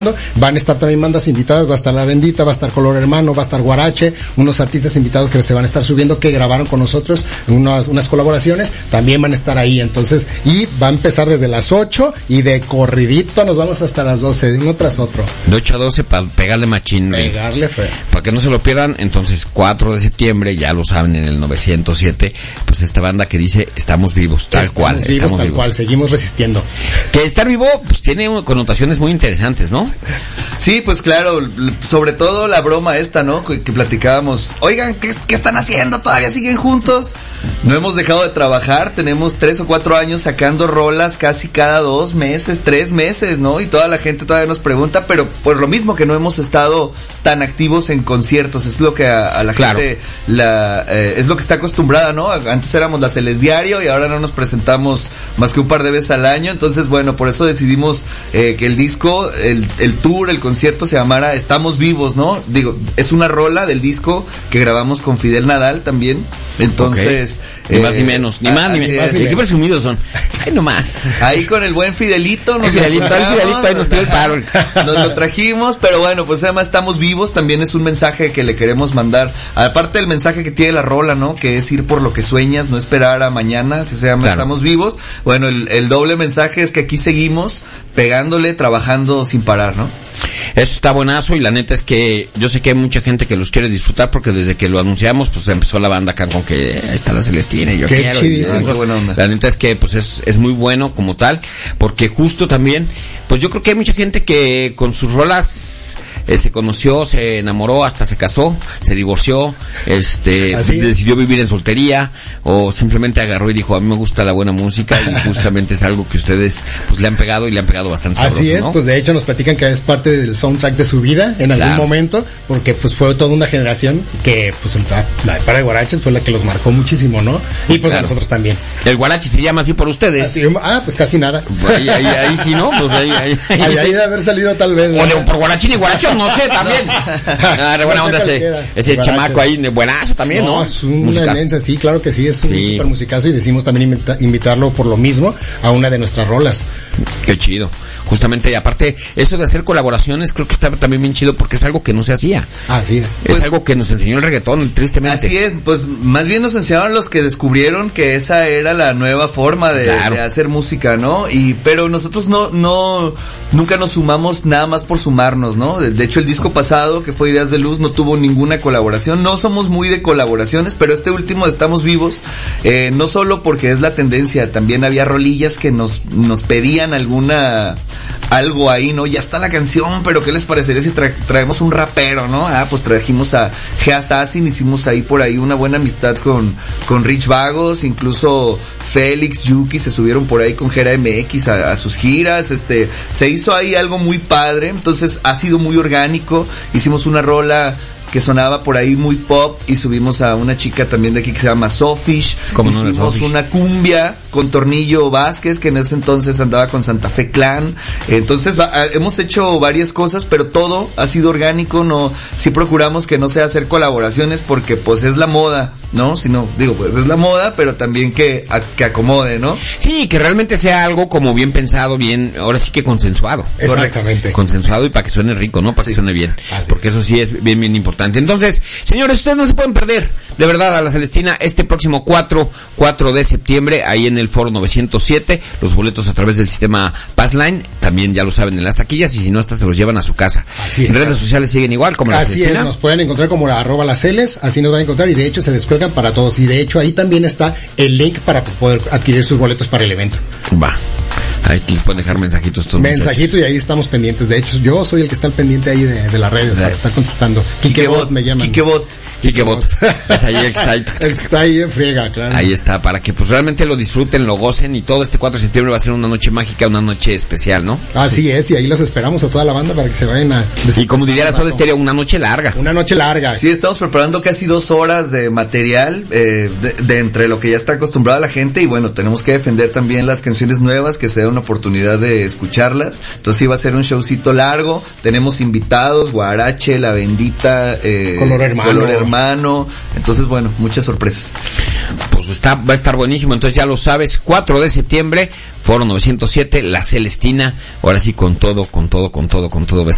Van a estar también bandas invitadas, va a estar La Bendita, va a estar Color Hermano, va a estar Guarache, unos artistas invitados que se van a estar subiendo, que grabaron con nosotros unas colaboraciones, también van a estar ahí. Entonces, y va a empezar desde las 8 y de corridito nos vamos hasta las 12, uno tras otro. De 8 a 12 para pegarle machín. Pegarle feo. Para que no se lo pierdan, entonces 4 de septiembre, ya lo saben, en el 907, pues esta banda que dice estamos vivos, tal cual. Estamos vivos, seguimos resistiendo. Que estar vivo, pues tiene connotaciones muy interesantes, ¿no? Sí, pues claro, sobre todo la broma esta, ¿no? Que platicábamos. Oigan, ¿qué están haciendo? ¿Todavía siguen juntos? No hemos dejado de trabajar, tenemos 3 o 4 años sacando rolas casi cada 2 meses, 3 meses, ¿no? Y toda la gente todavía nos pregunta, pero por lo mismo que no hemos estado tan activos en conciertos, es lo que a la gente es lo que está acostumbrada, ¿no? Antes éramos la Celes Diario y ahora no nos presentamos más que un par de veces al año, entonces bueno, por eso decidimos que el disco, el tour, el concierto se llamara Estamos Vivos, ¿no? Digo, es una rola del disco que grabamos con Fidel Nadal también, entonces... Ni más ni menos, ni más ni menos. Qué presumidos son. Ay, no más. Ahí con el buen Fidelito ahí nos dio el paro. Nos lo trajimos, pero bueno, pues además Estamos Vivos también es un mensaje que le queremos mandar. Aparte del mensaje que tiene la rola, ¿no? Que es ir por lo que sueñas, no esperar a mañana, se llama Estamos Vivos. Bueno, el doble mensaje es que aquí seguimos pegándole, trabajando sin parar, ¿no? Eso está buenazo y la neta es que yo sé que hay mucha gente que los quiere disfrutar porque desde que lo anunciamos pues empezó la banda acá con que ahí está la Celestina y yo qué quiero. Qué buena onda. La neta es que pues es muy bueno como tal porque justo también pues yo creo que hay mucha gente que con sus rolas se conoció, se enamoró, hasta se casó, se divorció, decidió vivir en soltería o simplemente agarró y dijo a mí me gusta la buena música y justamente es algo que ustedes pues le han pegado y le han pegado bastante sabroso, así es, ¿no? Pues de hecho nos platican que es parte del soundtrack de su vida en algún momento, porque pues fue toda una generación que pues la de Para de Guaraches fue la que los marcó muchísimo, ¿no? Y pues a nosotros también. El Guarache se llama así por ustedes. Así, pues casi nada. Ahí sí, ¿no? Pues ahí de haber salido tal vez. O por Guarachín y Guarachón, no sé, también. Buena onda ese chamaco ahí, buenazo también, ¿no? Es una inmensa, sí, claro que sí, es un super musicazo y decidimos también invitarlo por lo mismo a una de nuestras rolas. Qué chido. Justamente, y aparte, eso de hacer colaboraciones creo que está también bien chido porque es algo que no se hacía. Así es. Es algo que nos enseñó el reggaetón, tristemente. Así es, pues más bien nos enseñaron los que descubrieron que esa era la nueva forma de hacer música, ¿no? Pero nosotros nunca nos sumamos nada más por sumarnos, ¿no? De hecho, el disco pasado, que fue Ideas de Luz, no tuvo ninguna colaboración. No somos muy de colaboraciones, pero este último de Estamos Vivos, no solo porque es la tendencia, también había rolillas que nos pedían algo ahí, ¿no? Ya está la canción, pero ¿qué les parecería si traemos un rapero, ¿no? Pues trajimos a G Assassin, hicimos ahí por ahí una buena amistad con Rich Vagos, incluso Félix, Yuki se subieron por ahí con Gera MX a sus giras, se hizo ahí algo muy padre, entonces ha sido muy orgánico, hicimos una rola que sonaba por ahí muy pop y subimos a una chica también de aquí que se llama Sofish, hicimos una cumbia con Tornillo Vázquez que en ese entonces andaba con Santa Fe Clan, entonces hemos hecho varias cosas pero todo ha sido orgánico, sí procuramos que no sea hacer colaboraciones porque pues es la moda, ¿no? Sino, pues es la moda pero también que acomode, ¿no? Sí, que realmente sea algo como bien pensado, bien, ahora sí que consensuado. Exactamente. Consensuado y para que suene rico, ¿no? Para que suene bien. Porque eso sí es bien importante. Entonces, señores, ustedes no se pueden perder, de verdad, a la Celestina este próximo 4 de septiembre, ahí en el Foro 907, los boletos a través del sistema Passline, también ya lo saben en las taquillas, y si no, hasta se los llevan a su casa. Así es. En redes sociales siguen igual, como la Celestina. Así es, nos pueden encontrar como @laceles, así nos van a encontrar, y de hecho se descuelgan para todos, y de hecho ahí también está el link para poder adquirir sus boletos para el evento. Va. Ahí les pueden dejar mensajitos todos. Mensajito y ahí estamos pendientes. De hecho, yo soy el que está al pendiente ahí de las redes para estar contestando. Kikebot me llaman. Kikebot. Es ahí el que está ahí. El que está ahí en friega, claro. Ahí está, para que pues realmente lo disfruten, lo gocen, y todo este 4 de septiembre va a ser una noche mágica, una noche especial, ¿no? Así es, y ahí los esperamos a toda la banda para que se vayan a... Y como diría la Soda Stereo, una noche larga. Una noche larga. Sí, estamos preparando casi 2 horas de material, de entre lo que ya está acostumbrada la gente, y bueno, tenemos que defender también las canciones nuevas, que se dé una oportunidad de escucharlas. Entonces sí va a ser un showcito largo, tenemos invitados, Guarache, La Bendita, Color Hermano. Entonces bueno, muchas sorpresas. Pues va a estar buenísimo, entonces ya lo sabes, 4 de septiembre, Foro 907, La Celestina, ahora sí con todo.